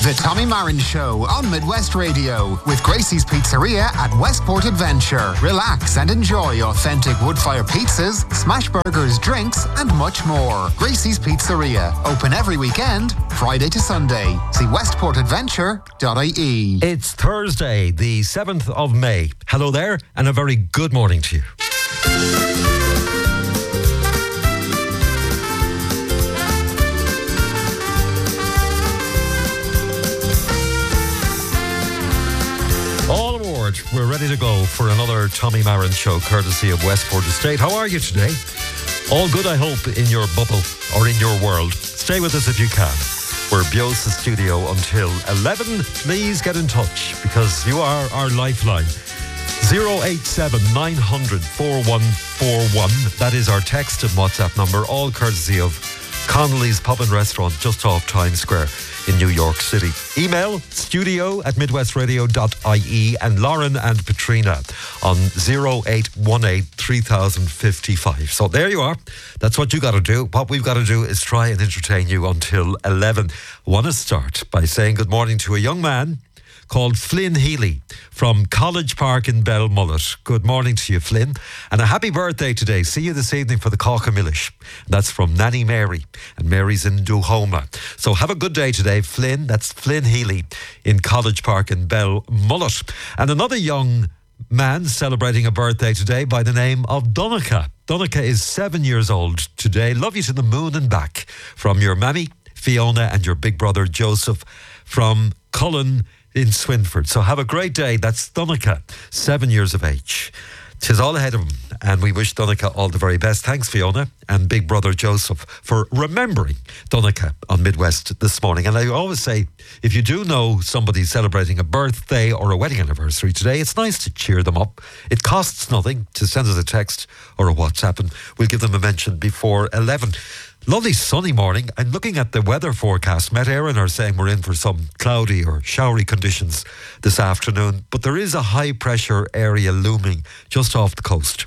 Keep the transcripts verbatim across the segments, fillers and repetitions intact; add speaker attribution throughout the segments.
Speaker 1: The Tommy Marin Show on Midwest Radio with Gracie's Pizzeria at Westport Adventure. Relax and enjoy authentic wood-fire pizzas, smash burgers, drinks, and much more. Gracie's Pizzeria, open every weekend, Friday to Sunday. See westport adventure dot I E.
Speaker 2: It's Thursday, the seventh of May. Hello there, and a very good morning to you. All aboard. We're ready to go for another Tommy Marin Show, courtesy of Westport Estate. How are you today? All good, I hope, in your bubble or in your world. Stay with us if you can. We're Biosa Studio until eleven. Please get in touch because you are our lifeline. zero eight seven nine hundred four one four one. That is our text and WhatsApp number, all courtesy of Connolly's Pub and Restaurant just off Times Square in New York City. Email studio at midwest radio dot I E and Lauren and Patrina on zero eight one eight three thousand fifty-five. So there you are. That's what you got to do. What we've got to do is try and entertain you until eleven. I want to start by saying good morning to a young man called Flynn Healy from College Park in Belmullet. Good morning to you, Flynn. And a happy birthday today. See you this evening for the Caucamillish. That's from Nanny Mary. And Mary's in Duhoma. So have a good day today, Flynn. That's Flynn Healy in College Park in Belmullet. And another young man celebrating a birthday today by the name of Donica. Donica is seven years old today. Love you to the moon and back. From your mammy, Fiona, and your big brother, Joseph, from Cullen in Swinford. So have a great day. That's Donica, seven years of age. Tis all ahead of him, and we wish Donica all the very best. Thanks, Fiona, and big brother Joseph, for remembering Donica on Midwest this morning. And I always say, if you do know somebody celebrating a birthday or a wedding anniversary today, it's nice to cheer them up. It costs nothing to send us a text or a WhatsApp, and we'll give them a mention before eleven. Lovely sunny morning. I'm looking at the weather forecast. Met Aaron are saying we're in for some cloudy or showery conditions this afternoon, but there is a high pressure area looming just off the coast.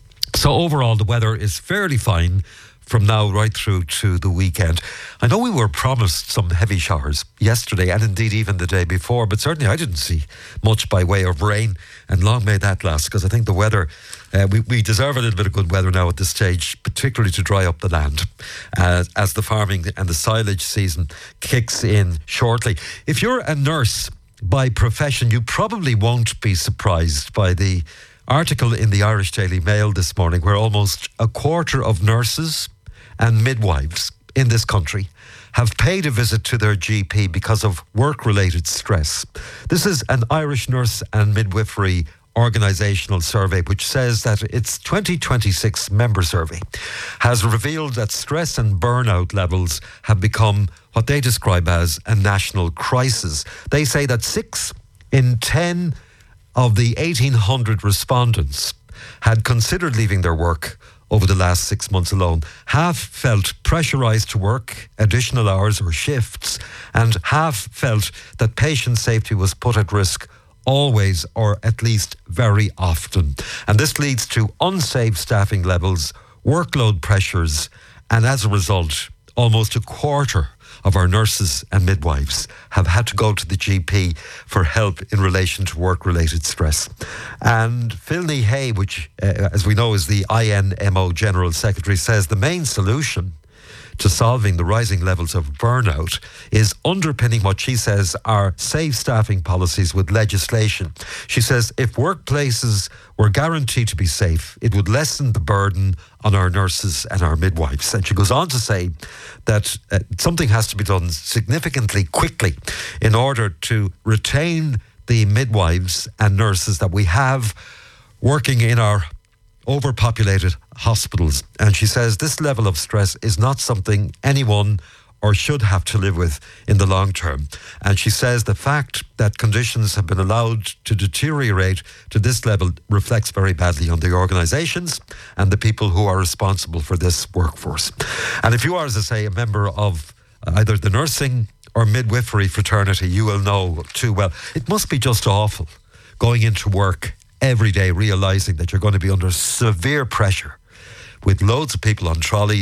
Speaker 2: So overall, the weather is fairly fine from now right through to the weekend. I know we were promised some heavy showers yesterday and indeed even the day before, but certainly I didn't see much by way of rain, and long may that last, because I think the weather, uh, we, we deserve a little bit of good weather now at this stage, particularly to dry up the land uh, as the farming and the silage season kicks in shortly. If you're a nurse by profession, you probably won't be surprised by the article in the Irish Daily Mail this morning where almost a quarter of nurses and midwives in this country have paid a visit to their G P because of work-related stress. This is an Irish Nurse and Midwifery organisational survey which says that its twenty twenty-six member survey has revealed that stress and burnout levels have become what they describe as a national crisis. They say that six in ten of the eighteen hundred respondents had considered leaving their work over the last six months alone. Half felt pressurised to work additional hours or shifts, and half felt that patient safety was put at risk always or at least very often. And this leads to unsafe staffing levels, workload pressures, and as a result, almost a quarter of our nurses and midwives have had to go to the G P for help in relation to work-related stress. And Philny Hay, which, uh, as we know, is the I N M O General Secretary, says the main solution to solving the rising levels of burnout is underpinning what she says are safe staffing policies with legislation. She says if workplaces were guaranteed to be safe, it would lessen the burden on our nurses and our midwives. And she goes on to say that uh, something has to be done significantly quickly in order to retain the midwives and nurses that we have working in our overpopulated hospitals. And she says this level of stress is not something anyone or should have to live with in the long term. And she says the fact that conditions have been allowed to deteriorate to this level reflects very badly on the organisations and the people who are responsible for this workforce. And if you are, as I say, a member of either the nursing or midwifery fraternity, you will know too well, it must be just awful going into work every day realising that you're going to be under severe pressure with loads of people on trolleys,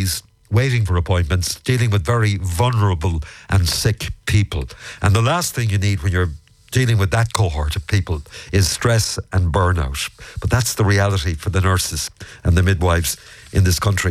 Speaker 2: waiting for appointments, dealing with very vulnerable and sick people. And the last thing you need when you're dealing with that cohort of people is stress and burnout. But that's the reality for the nurses and the midwives in this country.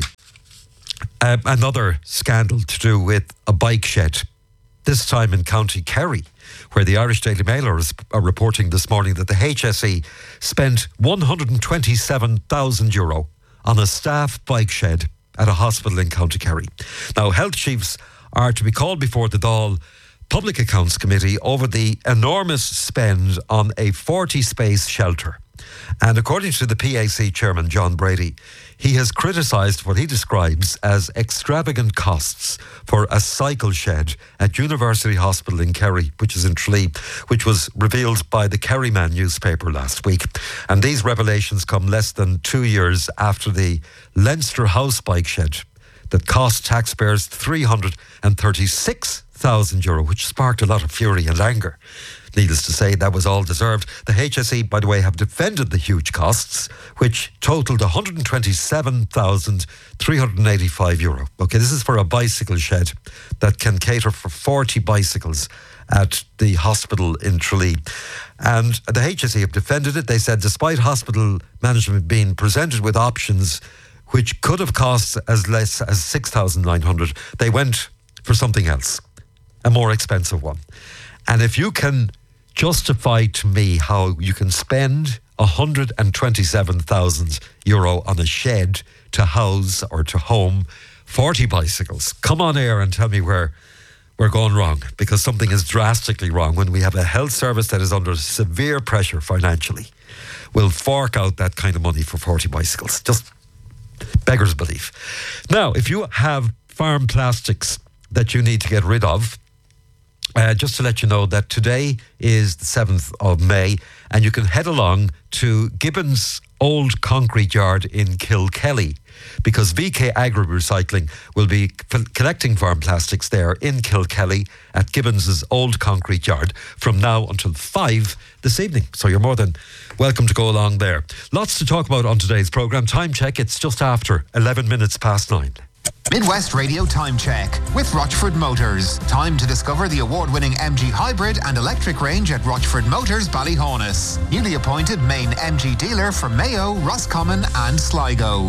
Speaker 2: Uh, another scandal to do with a bike shed, this time in County Kerry, where the Irish Daily Mail are, are reporting this morning that the H S E spent one hundred twenty-seven thousand euro on a staff bike shed at a hospital in County Kerry. Now, health chiefs are to be called before the Dáil Public Accounts Committee over the enormous spend on a forty-space shelter. And according to the P A C chairman, John Brady, he has criticised what he describes as extravagant costs for a cycle shed at University Hospital in Kerry, which is in Tralee, which was revealed by the Kerryman newspaper last week. And these revelations come less than two years after the Leinster House bike shed that cost taxpayers three hundred thirty-six thousand euro, which sparked a lot of fury and anger. Needless to say, that was all deserved. The H S E, by the way, have defended the huge costs, which totaled one hundred twenty-seven thousand three hundred eighty-five euro. Okay, this is for a bicycle shed that can cater for forty bicycles at the hospital in Tralee. And the H S E have defended it. They said despite hospital management being presented with options which could have cost as less as six thousand nine hundred, they went for something else, a more expensive one. And if you can justify to me how you can spend one hundred twenty-seven thousand euro on a shed to house or to home forty bicycles, come on air and tell me where we're going wrong, because something is drastically wrong when we have a health service that is under severe pressure financially. We'll fork out that kind of money for forty bicycles. Just beggars belief. Now, if you have farm plastics that you need to get rid of, Uh, just to let you know that today is the seventh of May and you can head along to Gibbons Old Concrete Yard in Kilkelly, because V K Agri Recycling will be f- collecting farm plastics there in Kilkelly at Gibbons' Old Concrete Yard from now until five this evening. So you're more than welcome to go along there. Lots to talk about on today's programme. Time check, it's just after eleven minutes past nine.
Speaker 1: Midwest Radio Time Check with Rochford Motors. Time to discover the award-winning M G Hybrid and electric range at Rochford Motors, Ballyhonus. Newly appointed main M G dealer for Mayo, Roscommon and Sligo.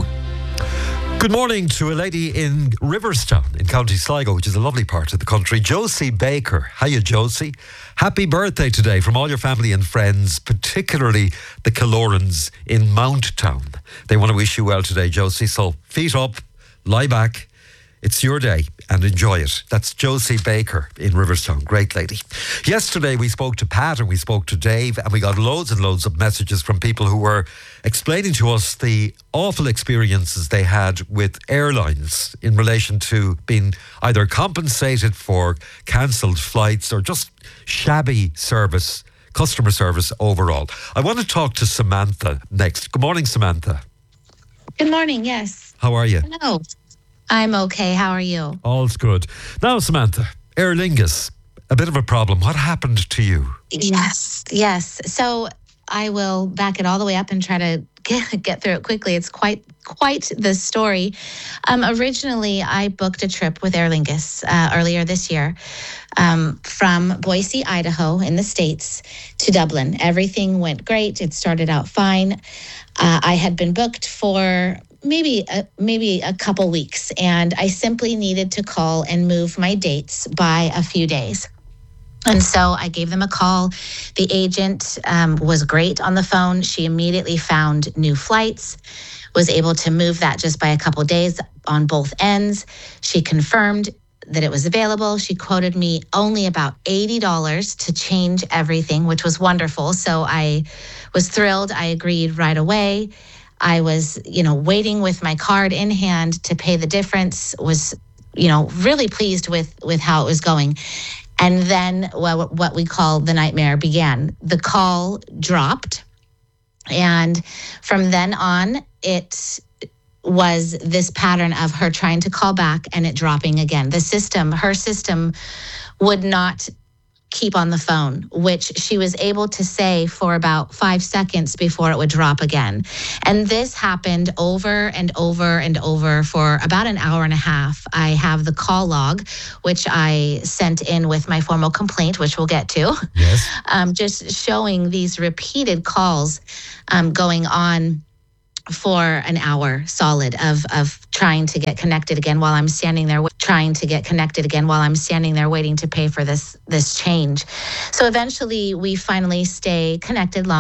Speaker 2: Good morning to a lady in Riverstown in County Sligo, which is a lovely part of the country. Josie Baker. Hiya, Josie. Happy birthday today from all your family and friends, particularly the Kilorans in Mounttown. They want to wish you well today, Josie. So feet up, lie back. It's your day and enjoy it. That's Josie Baker in Riverstown. Great lady. Yesterday we spoke to Pat and we spoke to Dave, and we got loads and loads of messages from people who were explaining to us the awful experiences they had with airlines in relation to being either compensated for cancelled flights or just shabby service, customer service overall. I want to talk to Samantha next. Good morning, Samantha.
Speaker 3: Good morning, yes.
Speaker 2: How are you?
Speaker 3: Hello. I'm okay. How are you?
Speaker 2: All's good. Now, Samantha, Aer Lingus, a bit of a problem. What happened to you?
Speaker 3: Yes, yes. So I will back it all the way up and try to get, get through it quickly. It's quite quite the story. Um, originally, I booked a trip with Aer Lingus uh, earlier this year um, from Boise, Idaho in the States to Dublin. Everything went great. It started out fine. Uh, I had been booked for maybe a, maybe a couple weeks, and I simply needed to call and move my dates by a few days. And so I gave them a call. The agent um, was great on the phone. She immediately found new flights, was able to move that just by a couple days on both ends. She confirmed that it was available. She quoted me only about eighty dollars to change everything, which was wonderful. So I was thrilled. I agreed right away. I was, you know, waiting with my card in hand to pay the difference, was, you know, really pleased with, with how it was going. And then well, what we call the nightmare began. The call dropped. And from then on, it was this pattern of her trying to call back and it dropping again. The system, her system would not keep on the phone, which she was able to say for about five seconds before it would drop again. And this happened over and over and over for about an hour and a half. I have the call log, which I sent in with my formal complaint, which we'll get to.
Speaker 2: Yes.
Speaker 3: Um, just showing these repeated calls um, going on for an hour solid of of trying to get connected again while I'm standing there trying to get connected again while I'm standing there waiting to pay for this this change. So eventually we finally stay connected long